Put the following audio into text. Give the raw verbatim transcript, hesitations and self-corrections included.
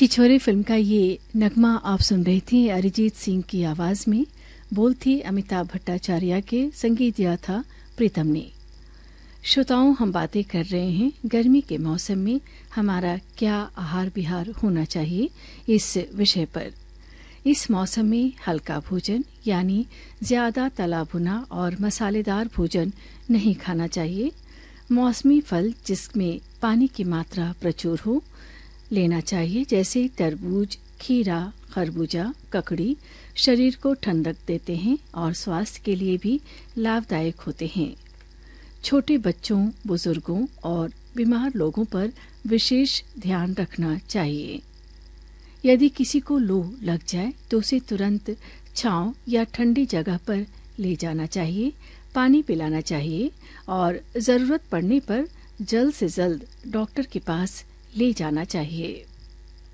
छिछोरे film का ये नगमा आप सुन रहे थे अरिजीत सिंह की आवाज में। बोल थी अमिताभ भट्टाचार्य के, संगीत दिया था प्रीतम ने। श्रोताओं, हम बातें कर रहे हैं गर्मी के मौसम में हमारा क्या आहार विहार होना चाहिए इस विषय पर। इस मौसम में हल्का भोजन यानी ज्यादा तला भुना और मसालेदार भोजन नहीं खाना चाहिए। मौसमी फल जिसमें पानी की मात्रा प्रचुर हो लेना चाहिए, जैसे तरबूज, खीरा, खरबूजा, ककड़ी शरीर को ठंडक देते हैं और स्वास्थ्य के लिए भी लाभदायक होते हैं। छोटे बच्चों, बुजुर्गों और बीमार लोगों पर विशेष ध्यान रखना चाहिए। यदि किसी को लू लग जाए तो उसे तुरंत छांव या ठंडी जगह पर ले जाना चाहिए, पानी पिलाना चाहिए और जरूरत पड़ने पर जल्द से जल्द डॉक्टर के पास ले जाना चाहिए।